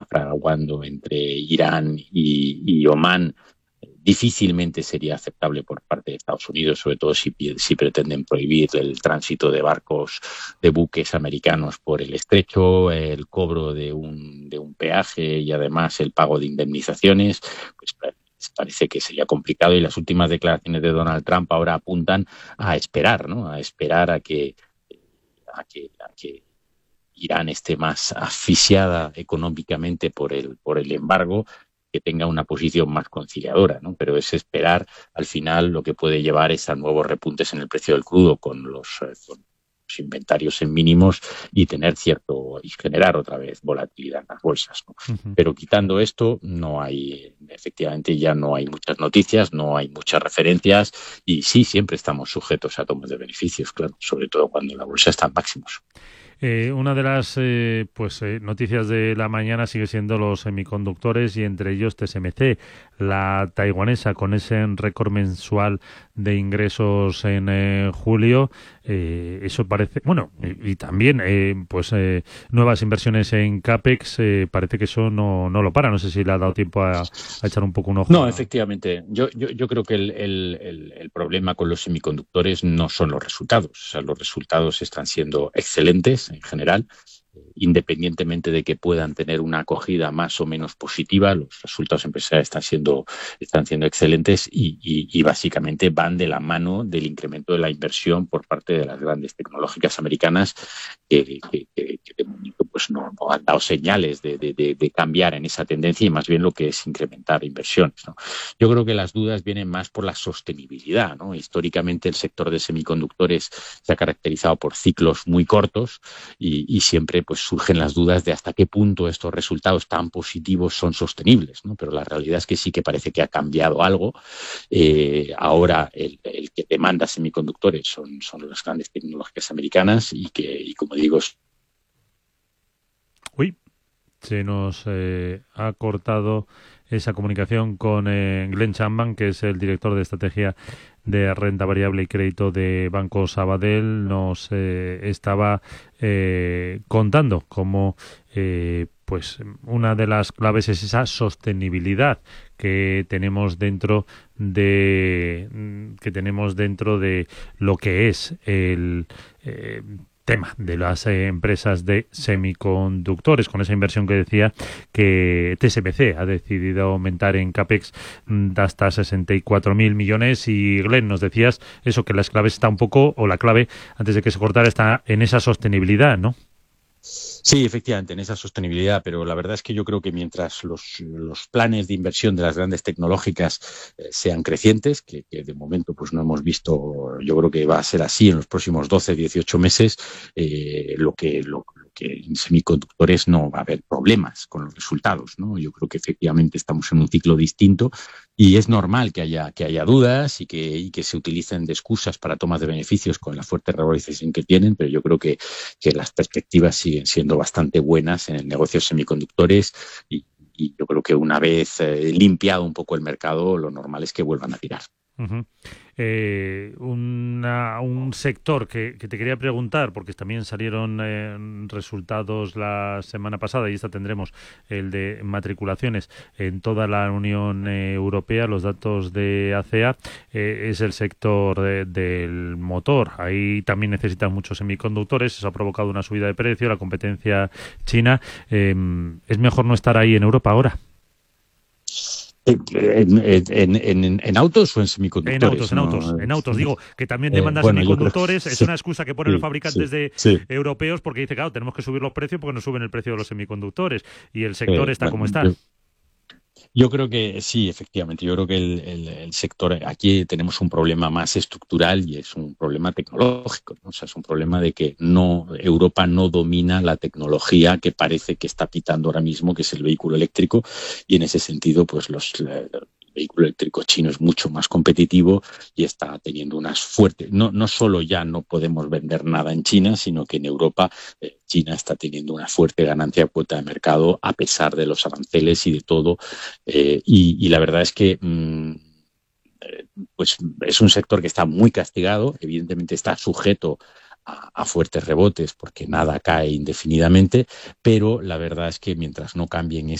fraguando entre Irán y Omán difícilmente sería aceptable por parte de Estados Unidos, sobre todo si pretenden prohibir el tránsito de barcos, de buques americanos por el estrecho, el cobro de un peaje y además el pago de indemnizaciones. Pues parece que sería complicado, y las últimas declaraciones de Donald Trump ahora apuntan a esperar, ¿no? A esperar a que Irán esté más asfixiada económicamente por el embargo, que tenga una posición más conciliadora, ¿no? Pero es esperar, al final lo que puede llevar es a nuevos repuntes en el precio del crudo con los inventarios en mínimos y generar otra vez volatilidad en las bolsas, ¿no? Ujú. Pero quitando esto, efectivamente ya no hay muchas noticias, no hay muchas referencias, y sí, siempre estamos sujetos a tomas de beneficios, claro, sobre todo cuando la bolsa está en máximos. Una de las noticias de la mañana sigue siendo los semiconductores, y entre ellos TSMC, la taiwanesa, con ese récord mensual de ingresos en julio. Eso parece, bueno, y también nuevas inversiones en CAPEX. Parece que eso no lo para. No sé si le ha dado tiempo a echar un poco un ojo No, a... efectivamente. Yo creo que el problema con los semiconductores no son los resultados. O sea, los resultados están siendo excelentes en general, independientemente de que puedan tener una acogida más o menos positiva. Los resultados empresariales están siendo excelentes, y básicamente van de la mano del incremento de la inversión por parte de las grandes tecnológicas americanas, que de momento pues no han dado señales de cambiar en esa tendencia, y más bien lo que es incrementar inversiones, ¿no? Yo creo que las dudas vienen más por la sostenibilidad, ¿no? Históricamente el sector de semiconductores se ha caracterizado por ciclos muy cortos, y siempre pues surgen las dudas de hasta qué punto estos resultados tan positivos son sostenibles, ¿no? Pero la realidad es que sí que parece que ha cambiado algo. Ahora el que demanda semiconductores son las grandes tecnológicas americanas, y como digo, Uy, se nos ha cortado esa comunicación con Glenn Chapman, que es el director de estrategia de renta variable y crédito de Banco Sabadell. Nos estaba contando cómo una de las claves es esa sostenibilidad que tenemos dentro de lo que es el tema de las empresas de semiconductores, con esa inversión que decía que TSMC ha decidido aumentar en CAPEX de hasta 64.000 millones. Y Glenn, nos decías eso, que las claves está un poco, o la clave, antes de que se cortara, está en esa sostenibilidad, ¿no? sí, efectivamente, en esa sostenibilidad, pero la verdad es que yo creo que mientras los planes de inversión de las grandes tecnológicas sean crecientes, que de momento pues no hemos visto, yo creo que va a ser así en los próximos 12, 18 meses, lo que en semiconductores no va a haber problemas con los resultados, ¿no? Yo creo que efectivamente estamos en un ciclo distinto, y es normal que haya dudas, y que se utilicen de excusas para tomas de beneficios con la fuerte revalorización que tienen, pero yo creo que las perspectivas siguen siendo bastante buenas en el negocio de semiconductores, y yo creo que una vez limpiado un poco el mercado, lo normal es que vuelvan a tirar. Uh-huh. Un sector que te quería preguntar, porque también salieron resultados la semana pasada, y esta tendremos el de matriculaciones en toda la Unión Europea, los datos de ACEA, es el sector del motor. Ahí también necesitan muchos semiconductores. Eso ha provocado una subida de precio, la competencia china. ¿Es mejor no estar ahí en Europa ahora? ¿En autos o en En autos, semiconductores? en autos, No, en autos. Digo que también demanda bueno, yo creo semiconductores. Es sí, una excusa que ponen los sí, fabricantes sí, de sí. europeos, porque dice, claro, tenemos que subir los precios porque nos suben el precio de los semiconductores. Y el sector está Bueno, como está. yo creo que sí, efectivamente. Yo creo que el sector, aquí tenemos un problema más estructural, y es un problema tecnológico, ¿no? O sea, es un problema de que Europa no domina la tecnología que parece que está pitando ahora mismo, que es el vehículo eléctrico, y en ese sentido, pues el vehículo eléctrico chino es mucho más competitivo, y está teniendo unas fuertes. No solo ya no podemos vender nada en China, sino que en Europa China está teniendo una fuerte ganancia de cuota de mercado a pesar de los aranceles y de todo. Y la verdad es que pues es un sector que está muy castigado, evidentemente está sujeto a fuertes rebotes porque nada cae indefinidamente, pero la verdad es que mientras no cambien